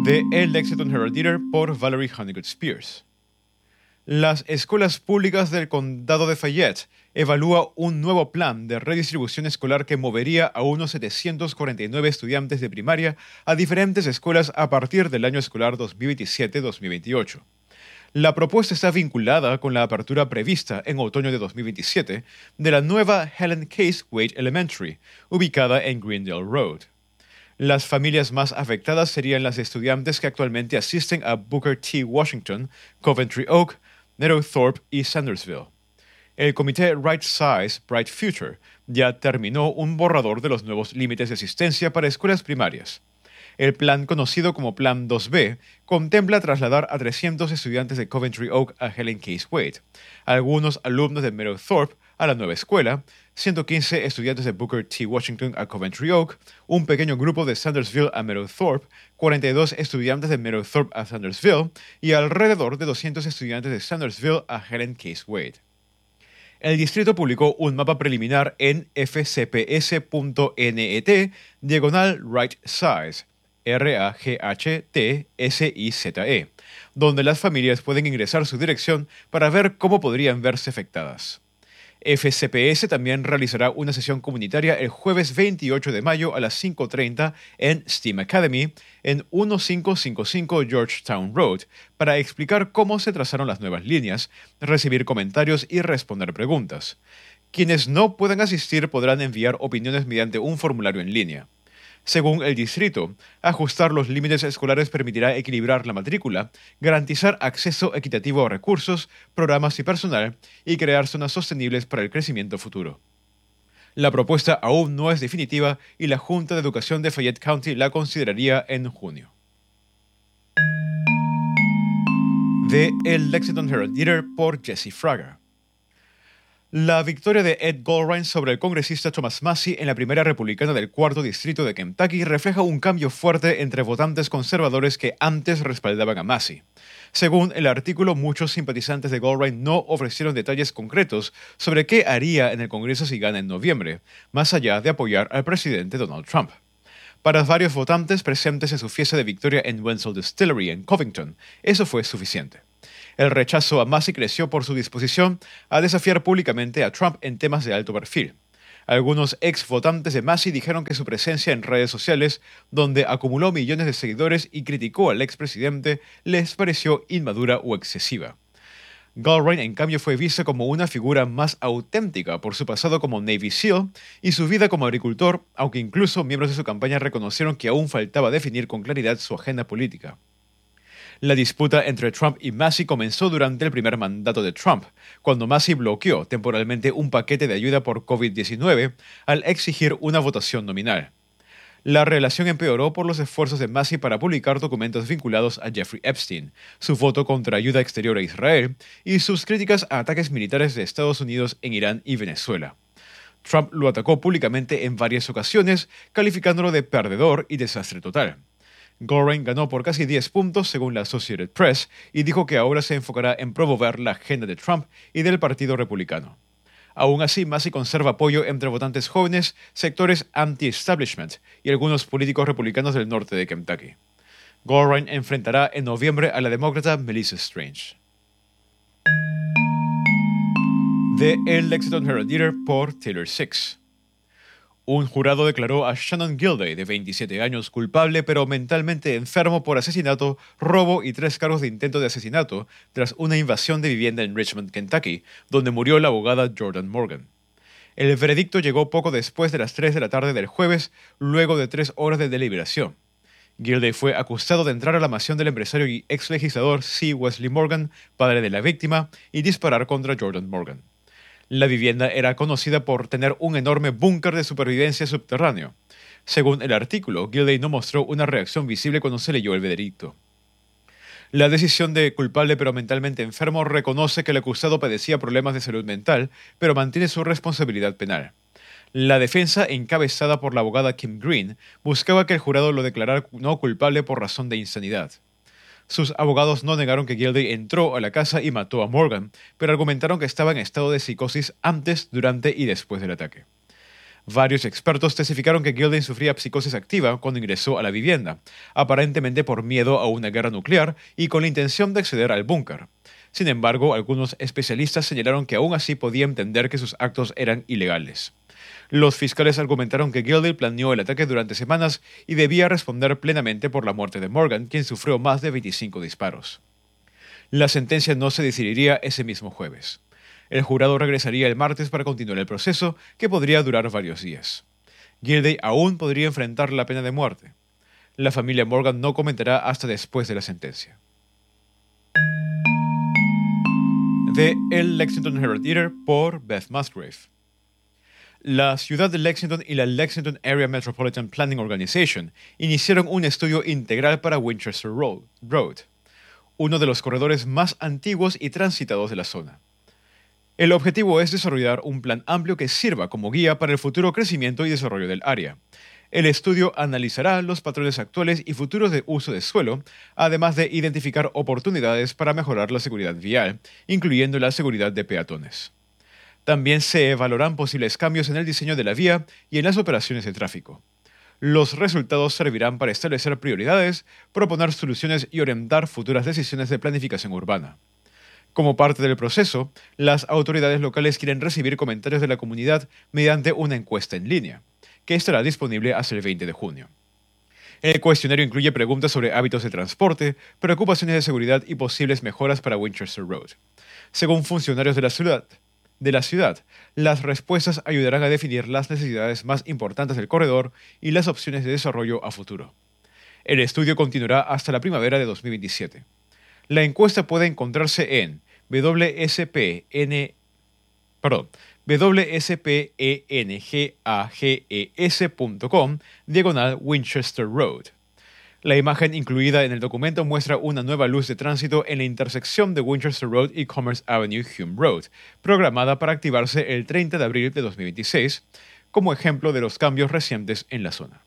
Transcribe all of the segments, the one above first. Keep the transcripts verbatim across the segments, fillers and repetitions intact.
de El Lexington Herald-Leader por Valerie Honeycutt Spears. Las escuelas públicas del condado de Fayette evalúa un nuevo plan de redistribución escolar que movería a unos setecientos cuarenta y nueve estudiantes de primaria a diferentes escuelas a partir del año escolar dos mil veintisiete dos mil veintiocho. La propuesta está vinculada con la apertura prevista en otoño de dos mil veintisiete de la nueva Helen Case Wade Elementary, ubicada en Greendale Road. Las familias más afectadas serían las estudiantes que actualmente asisten a Booker T. Washington, Coventry Oak, Meadowthorpe y Sandersville. El comité Right Size, Bright Future ya terminó un borrador de los nuevos límites de asistencia para escuelas primarias. El plan, conocido como Plan dos B, contempla trasladar a trescientos estudiantes de Coventry Oak a Helen Case Wade, algunos alumnos de Meadowthorpe a la nueva escuela, ciento quince estudiantes de Booker T. Washington a Coventry Oak, un pequeño grupo de Sandersville a Meadowthorpe, cuarenta y dos estudiantes de Meadowthorpe a Sandersville y alrededor de doscientos estudiantes de Sandersville a Helen Case Wade. El distrito publicó un mapa preliminar en f c p s punto net diagonal right size, R A G H T S I Z E, donde las familias pueden ingresar su dirección para ver cómo podrían verse afectadas. F C P S también realizará una sesión comunitaria el jueves veintiocho de mayo a las cinco treinta en STEAM Academy en quince cincuenta y cinco Georgetown Road para explicar cómo se trazaron las nuevas líneas, recibir comentarios y responder preguntas. Quienes no puedan asistir podrán enviar opiniones mediante un formulario en línea. Según el distrito, ajustar los límites escolares permitirá equilibrar la matrícula, garantizar acceso equitativo a recursos, programas y personal, y crear zonas sostenibles para el crecimiento futuro. La propuesta aún no es definitiva y la Junta de Educación de Fayette County la consideraría en junio. De El Lexington Herald-Leader por Jesse Fraga. La victoria de Ed Goldrein sobre el congresista Thomas Massie en la primera republicana del cuarto distrito de Kentucky refleja un cambio fuerte entre votantes conservadores que antes respaldaban a Massie. Según el artículo, muchos simpatizantes de Goldrein no ofrecieron detalles concretos sobre qué haría en el Congreso si gana en noviembre, más allá de apoyar al presidente Donald Trump. Para varios votantes presentes en su fiesta de victoria en Wenzel Distillery en Covington, eso fue suficiente. El rechazo a Massie creció por su disposición a desafiar públicamente a Trump en temas de alto perfil. Algunos ex votantes de Massie dijeron que su presencia en redes sociales, donde acumuló millones de seguidores y criticó al expresidente, les pareció inmadura o excesiva. Goldrein, en cambio, fue visto como una figura más auténtica por su pasado como Navy SEAL y su vida como agricultor, aunque incluso miembros de su campaña reconocieron que aún faltaba definir con claridad su agenda política. La disputa entre Trump y Massie comenzó durante el primer mandato de Trump, cuando Massie bloqueó temporalmente un paquete de ayuda por COVID diecinueve al exigir una votación nominal. La relación empeoró por los esfuerzos de Massie para publicar documentos vinculados a Jeffrey Epstein, su voto contra ayuda exterior a Israel y sus críticas a ataques militares de Estados Unidos en Irán y Venezuela. Trump lo atacó públicamente en varias ocasiones, calificándolo de perdedor y desastre total. Goldrein ganó por casi diez puntos según la Associated Press y dijo que ahora se enfocará en promover la agenda de Trump y del Partido Republicano. Aún así, Massie conserva apoyo entre votantes jóvenes, sectores anti-establishment y algunos políticos republicanos del norte de Kentucky. Goldrein enfrentará en noviembre a la demócrata Melissa Strange. De El Lexington Herald-Leader por Taylor Six. Un jurado declaró a Shannon Gilday, de veintisiete años, culpable pero mentalmente enfermo por asesinato, robo y tres cargos de intento de asesinato tras una invasión de vivienda en Richmond, Kentucky, donde murió la abogada Jordan Morgan. El veredicto llegó poco después de las tres de la tarde del jueves, luego de tres horas de deliberación. Gilday fue acusado de entrar a la mansión del empresario y ex legislador C. Wesley Morgan, padre de la víctima, y disparar contra Jordan Morgan. La vivienda era conocida por tener un enorme búnker de supervivencia subterráneo. Según el artículo, Gilday no mostró una reacción visible cuando se leyó el veredicto. La decisión de culpable pero mentalmente enfermo reconoce que el acusado padecía problemas de salud mental, pero mantiene su responsabilidad penal. La defensa, encabezada por la abogada Kim Green, buscaba que el jurado lo declarara no culpable por razón de insanidad. Sus abogados no negaron que Gilday entró a la casa y mató a Morgan, pero argumentaron que estaba en estado de psicosis antes, durante y después del ataque. Varios expertos testificaron que Gilday sufría psicosis activa cuando ingresó a la vivienda, aparentemente por miedo a una guerra nuclear y con la intención de acceder al búnker. Sin embargo, algunos especialistas señalaron que aún así podía entender que sus actos eran ilegales. Los fiscales argumentaron que Gilday planeó el ataque durante semanas y debía responder plenamente por la muerte de Morgan, quien sufrió más de veinticinco disparos. La sentencia no se decidiría ese mismo jueves. El jurado regresaría el martes para continuar el proceso, que podría durar varios días. Gilday aún podría enfrentar la pena de muerte. La familia Morgan no comentará hasta después de la sentencia. De El Lexington Herald-Leader por Beth Musgrave. La ciudad de Lexington y la Lexington Area Metropolitan Planning Organization iniciaron un estudio integral para Winchester Road, uno de los corredores más antiguos y transitados de la zona. El objetivo es desarrollar un plan amplio que sirva como guía para el futuro crecimiento y desarrollo del área. El estudio analizará los patrones actuales y futuros de uso de suelo, además de identificar oportunidades para mejorar la seguridad vial, incluyendo la seguridad de peatones. También se evaluarán posibles cambios en el diseño de la vía y en las operaciones de tráfico. Los resultados servirán para establecer prioridades, proponer soluciones y orientar futuras decisiones de planificación urbana. Como parte del proceso, las autoridades locales quieren recibir comentarios de la comunidad mediante una encuesta en línea, que estará disponible hasta el veinte de junio. El cuestionario incluye preguntas sobre hábitos de transporte, preocupaciones de seguridad y posibles mejoras para Winchester Road. Según funcionarios de la ciudad, de la ciudad, las respuestas ayudarán a definir las necesidades más importantes del corredor y las opciones de desarrollo a futuro. El estudio continuará hasta la primavera de dos mil veintisiete. La encuesta puede encontrarse en W S P N, perdón, W S P E N G A G E S punto com diagonal Winchester Road. La imagen incluida en el documento muestra una nueva luz de tránsito en la intersección de Winchester Road y Commerce Avenue Hume Road, programada para activarse el treinta de abril de dos mil veintiséis, como ejemplo de los cambios recientes en la zona.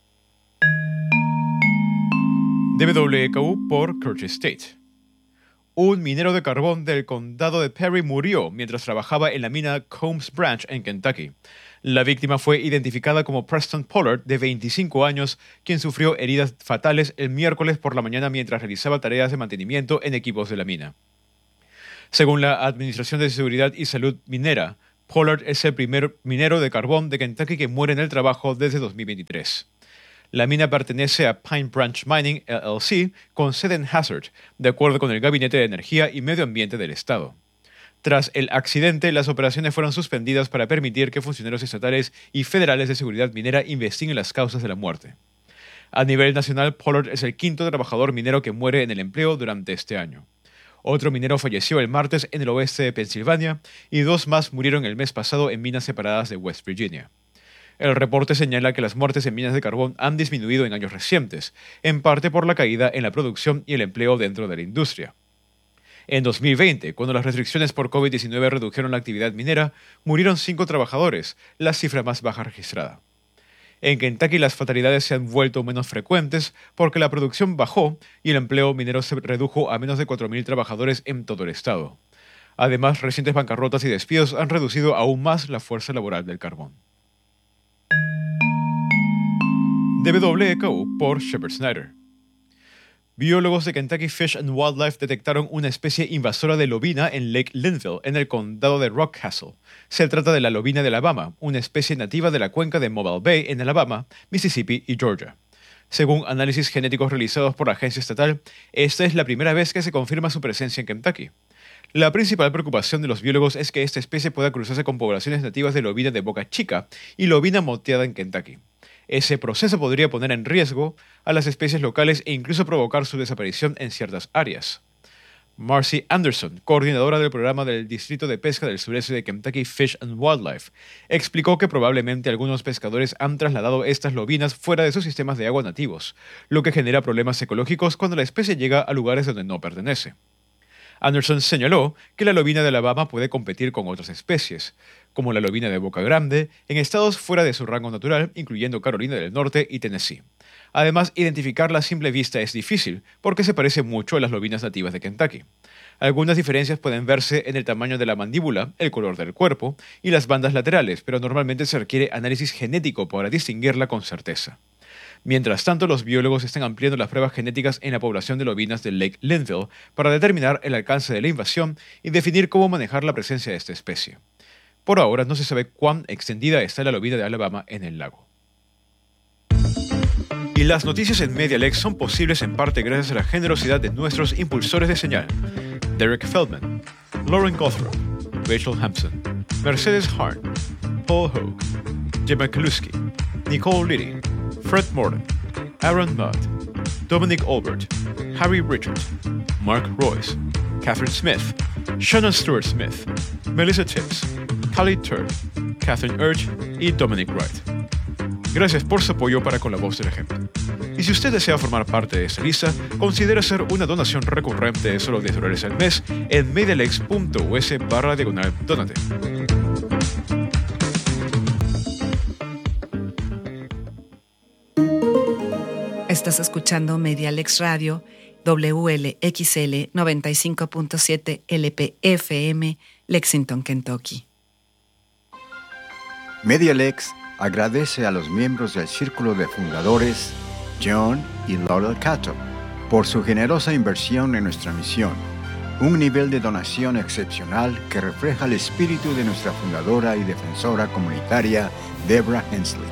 D W K U por Curtis State. Un minero de carbón del condado de Perry murió mientras trabajaba en la mina Combs Branch en Kentucky. La víctima fue identificada como Preston Pollard, de veinticinco años, quien sufrió heridas fatales el miércoles por la mañana mientras realizaba tareas de mantenimiento en equipos de la mina. Según la Administración de Seguridad y Salud Minera, Pollard es el primer minero de carbón de Kentucky que muere en el trabajo desde dos mil veintitrés. La mina pertenece a Pine Branch Mining, L L C, con sede en Hazard, de acuerdo con el Gabinete de Energía y Medio Ambiente del Estado. Tras el accidente, las operaciones fueron suspendidas para permitir que funcionarios estatales y federales de seguridad minera investiguen las causas de la muerte. A nivel nacional, Pollard es el quinto trabajador minero que muere en el empleo durante este año. Otro minero falleció el martes en el oeste de Pensilvania y dos más murieron el mes pasado en minas separadas de West Virginia. El reporte señala que las muertes en minas de carbón han disminuido en años recientes, en parte por la caída en la producción y el empleo dentro de la industria. En dos mil veinte, cuando las restricciones por COVID diecinueve redujeron la actividad minera, murieron cinco trabajadores, la cifra más baja registrada. En Kentucky las fatalidades se han vuelto menos frecuentes porque la producción bajó y el empleo minero se redujo a menos de cuatro mil trabajadores en todo el estado. Además, recientes bancarrotas y despidos han reducido aún más la fuerza laboral del carbón. D W K U por Shepard Snyder. Biólogos de Kentucky Fish and Wildlife detectaron una especie invasora de lobina en Lake Linville, en el condado de Rockcastle. Se trata de la lobina de Alabama, una especie nativa de la cuenca de Mobile Bay en Alabama, Mississippi y Georgia. Según análisis genéticos realizados por la agencia estatal, esta es la primera vez que se confirma su presencia en Kentucky. La principal preocupación de los biólogos es que esta especie pueda cruzarse con poblaciones nativas de lobina de Boca Chica y lobina moteada en Kentucky. Ese proceso podría poner en riesgo a las especies locales e incluso provocar su desaparición en ciertas áreas. Marcy Anderson, coordinadora del programa del Distrito de Pesca del Sureste de Kentucky Fish and Wildlife, explicó que probablemente algunos pescadores han trasladado estas lobinas fuera de sus sistemas de agua nativos, lo que genera problemas ecológicos cuando la especie llega a lugares donde no pertenece. Anderson señaló que la lobina de Alabama puede competir con otras especies, como la lobina de Boca Grande, en estados fuera de su rango natural, incluyendo Carolina del Norte y Tennessee. Además, identificarla a simple vista es difícil, porque se parece mucho a las lobinas nativas de Kentucky. Algunas diferencias pueden verse en el tamaño de la mandíbula, el color del cuerpo y las bandas laterales, pero normalmente se requiere análisis genético para distinguirla con certeza. Mientras tanto, los biólogos están ampliando las pruebas genéticas en la población de lobinas del Lake Linville para determinar el alcance de la invasión y definir cómo manejar la presencia de esta especie. Por ahora no se sabe cuán extendida está la lobina de Alabama en el lago. Y las noticias en MediaLex son posibles en parte gracias a la generosidad de nuestros impulsores de señal: Derek Feldman, Lauren Gothrop, Rachel Hampson, Mercedes Harn, Paul Hogue, Gemma Kaluski, Nicole Liddy, Fred Morton, Aaron Mudd, Dominic Albert, Harry Richard, Mark Royce, Catherine Smith, Shannon Stewart Smith, Melissa Tibbs, Callie Turd, Catherine Urge y Dominic Wright. Gracias por su apoyo para con la voz del ejemplo. Y si usted desea formar parte de esta lista, considere hacer una donación recurrente de solo diez dólares al mes en medialex punto u s barra diagonal donate. Estás escuchando MediaLex Radio, W L X L noventa y cinco punto siete L P F M, Lexington, Kentucky. MediaLex agradece a los miembros del Círculo de Fundadores, John y Laurel Cato, por su generosa inversión en nuestra misión, un nivel de donación excepcional que refleja el espíritu de nuestra fundadora y defensora comunitaria, Deborah Hensley.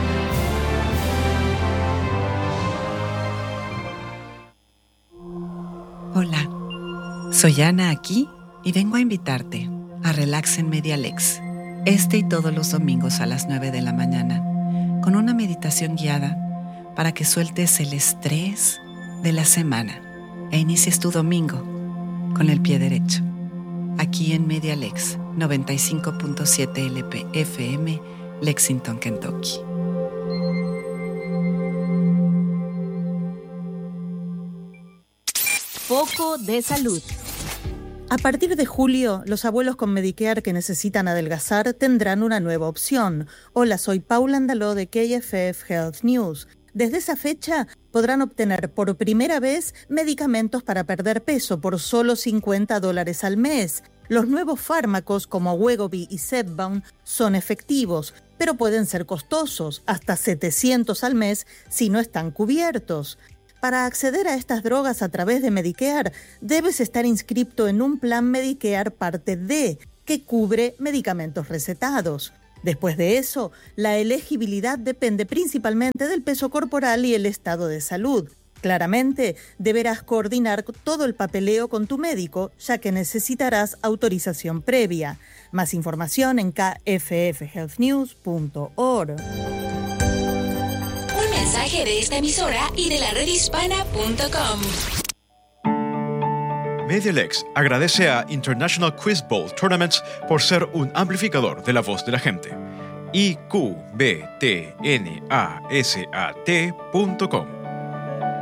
Hola, soy Ana aquí y vengo a invitarte a Relax en MediaLex, este y todos los domingos a las nueve de la mañana, con una meditación guiada para que sueltes el estrés de la semana e inicies tu domingo con el pie derecho. Aquí en MediaLex noventa y cinco punto siete L P F M, Lexington, Kentucky. Foco de salud. A partir de julio, los abuelos con Medicare que necesitan adelgazar tendrán una nueva opción. Hola, soy Paula Andaló de K F F Health News. Desde esa fecha podrán obtener por primera vez medicamentos para perder peso por solo cincuenta dólares al mes. Los nuevos fármacos como Wegovy y Zepbound son efectivos, pero pueden ser costosos, hasta setecientos al mes si no están cubiertos. Para acceder a estas drogas a través de Medicare, debes estar inscrito en un plan Medicare Parte D, que cubre medicamentos recetados. Después de eso, la elegibilidad depende principalmente del peso corporal y el estado de salud. Claramente, deberás coordinar todo el papeleo con tu médico, ya que necesitarás autorización previa. Más información en k f f health news punto org. Mensaje de esta emisora y de la red hispana punto com. MediaLex agradece a International Quiz Bowl Tournaments por ser un amplificador de la voz de la gente. I Q B T N A S A T punto com